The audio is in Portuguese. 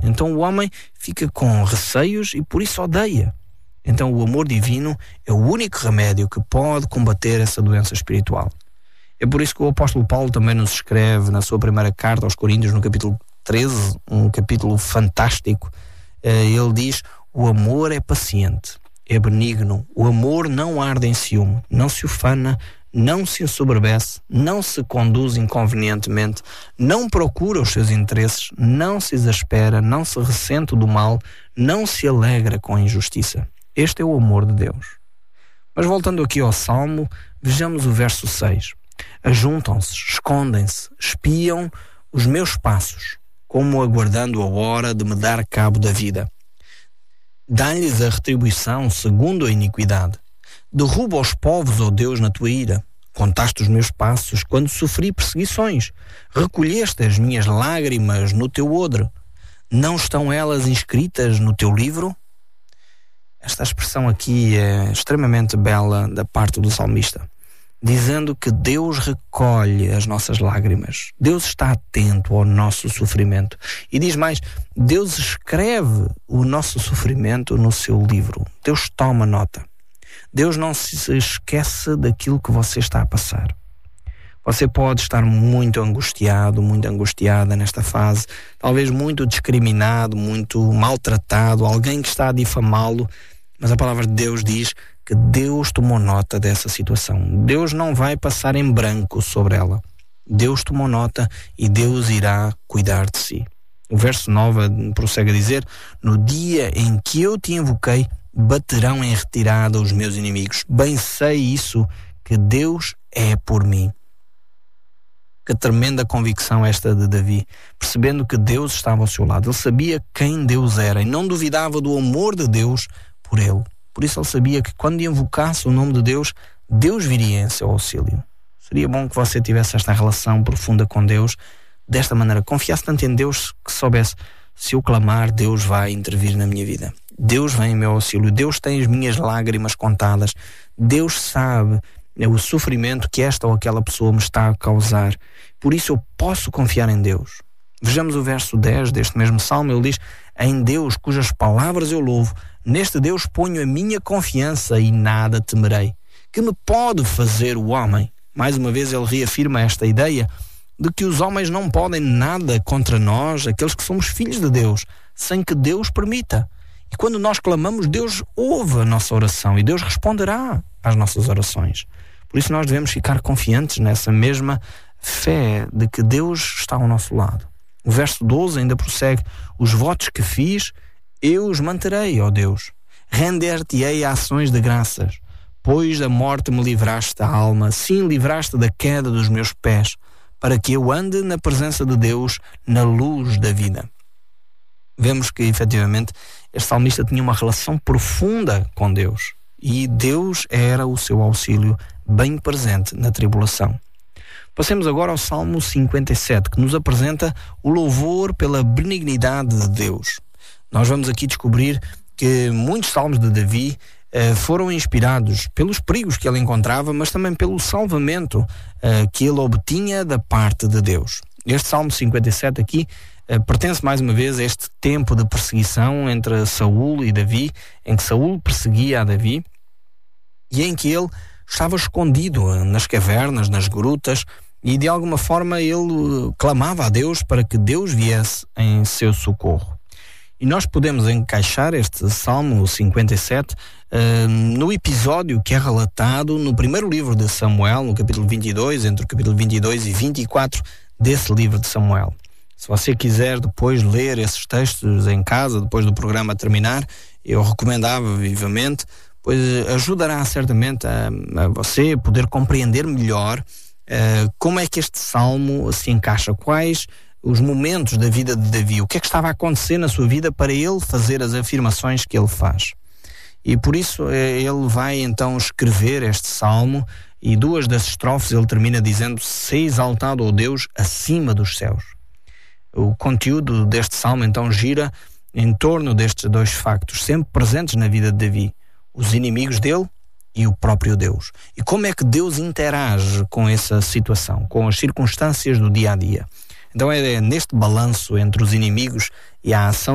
Então o homem fica com receios e por isso odeia. Então o amor divino é o único remédio que pode combater essa doença espiritual. É por isso que o apóstolo Paulo também nos escreve na sua primeira carta aos Coríntios, no capítulo 13, um capítulo fantástico. Ele diz: o amor é paciente, é benigno, o amor não arde em ciúme, não se ufana, não se ensoberbece, não se conduz inconvenientemente, não procura os seus interesses, não se exaspera, não se ressente do mal, não se alegra com a injustiça. Este é o amor de Deus. Mas voltando aqui ao Salmo, vejamos o verso 6. Ajuntam-se, escondem-se, espiam os meus passos, como aguardando a hora de me dar cabo da vida. Dá-lhes a retribuição segundo a iniquidade. Derruba os povos, ó Deus, na tua ira. Contaste os meus passos quando sofri perseguições. Recolheste as minhas lágrimas no teu odre. Não estão elas inscritas no teu livro? Esta expressão aqui é extremamente bela da parte do salmista, dizendo que Deus recolhe as nossas lágrimas. Deus está atento ao nosso sofrimento. E diz mais, Deus escreve o nosso sofrimento no seu livro. Deus toma nota. Deus não se esquece daquilo que você está a passar. Você pode estar muito angustiado, muito angustiada nesta fase, talvez muito discriminado, muito maltratado, alguém que está a difamá-lo, mas a palavra de Deus diz que Deus tomou nota dessa situação. Deus não vai passar em branco sobre ela. Deus tomou nota e Deus irá cuidar de si. O verso 9 prossegue a dizer: no dia em que eu te invoquei, baterão em retirada os meus inimigos. Bem sei isso, que Deus é por mim. Que tremenda convicção esta de Davi, percebendo que Deus estava ao seu lado. Ele sabia quem Deus era e não duvidava do amor de Deus por ele. Por isso ele sabia que quando invocasse o nome de Deus, Deus viria em seu auxílio. Seria bom que você tivesse esta relação profunda com Deus, desta maneira, confiasse tanto em Deus que soubesse: se eu clamar, Deus vai intervir na minha vida. Deus vem em meu auxílio. Deus tem as minhas lágrimas contadas. Deus sabe o sofrimento que esta ou aquela pessoa me está a causar. Por isso eu posso confiar em Deus. Vejamos o verso 10 deste mesmo salmo. Ele diz: em Deus, cujas palavras eu louvo, neste Deus ponho a minha confiança e nada temerei. Que me pode fazer o homem? Mais uma vez ele reafirma esta ideia de que os homens não podem nada contra nós, aqueles que somos filhos de Deus, sem que Deus permita. E quando nós clamamos, Deus ouve a nossa oração e Deus responderá às nossas orações. Por isso nós devemos ficar confiantes nessa mesma fé de que Deus está ao nosso lado. O verso 12 ainda prossegue: os votos que fiz, eu os manterei, ó Deus. Render-te-ei a ações de graças, pois da morte me livraste a alma, sim, livraste da queda dos meus pés, para que eu ande na presença de Deus, na luz da vida. Vemos que, efetivamente, este salmista tinha uma relação profunda com Deus e Deus era o seu auxílio bem presente na tribulação. Passemos agora ao Salmo 57, que nos apresenta o louvor pela benignidade de Deus. Nós vamos aqui descobrir que muitos salmos de Davi foram inspirados pelos perigos que ele encontrava, mas também pelo salvamento que ele obtinha da parte de Deus. Este Salmo 57 aqui pertence mais uma vez a este tempo de perseguição entre Saul e Davi, em que Saul perseguia a Davi e em que ele estava escondido nas cavernas, nas grutas, e de alguma forma ele clamava a Deus para que Deus viesse em seu socorro. E nós podemos encaixar este Salmo 57 no episódio que é relatado no primeiro livro de Samuel, no capítulo 22, entre o capítulo 22 e 24 desse livro de Samuel. Se você quiser depois ler esses textos em casa, depois do programa terminar, eu recomendava vivamente, pois ajudará certamente a você poder compreender melhor como é que este salmo se encaixa, quais os momentos da vida de Davi, o que é que estava a acontecer na sua vida para ele fazer as afirmações que ele faz. E por isso ele vai então escrever este salmo, e duas das estrofes ele termina dizendo: "Sei exaltado, ó Deus, acima dos céus." O conteúdo deste salmo então gira em torno destes dois factos, sempre presentes na vida de Davi: os inimigos dele e o próprio Deus. E como é que Deus interage com essa situação, com as circunstâncias do dia a dia. Então é neste balanço entre os inimigos e a ação